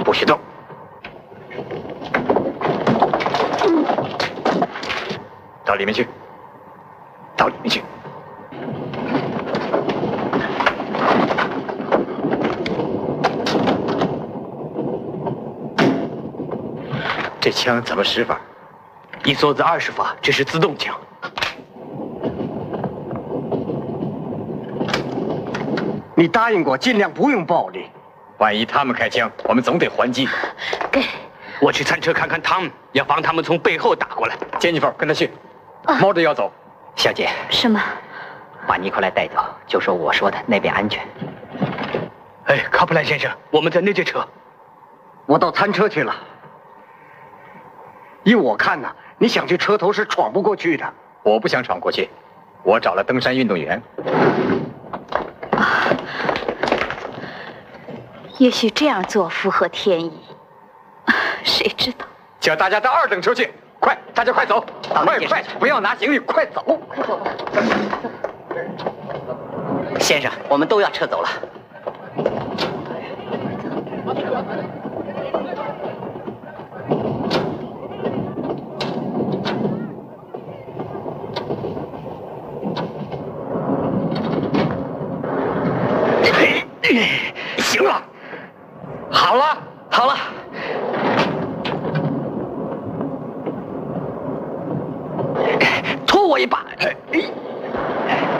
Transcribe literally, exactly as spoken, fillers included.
步行动。到里面去，到里面去。这枪怎么使法？ 一梭子二十发，这是自动枪。 你答应过尽量不用暴力。 万一他们开枪，我们总得还击。 给， 我去餐车看看他们，要防他们从背后打过来。 杰尼弗，跟他去。猫着要走。 小姐， 什么？ 把尼克莱带走，就说我说的那边安全。 哎，卡普兰先生，我们在那节车。 我到餐车去了。依我看呢，你想去车头是闯不过去的。 我不想闯过去，我找了登山运动员。 啊，也许这样做符合天意，谁知道？ 叫大家到二等车去，快，大家快走，快快，不要拿行李，快走， 快走吧。 先生，我们都要撤走了。 行了，好了， 好了。 拖我一把。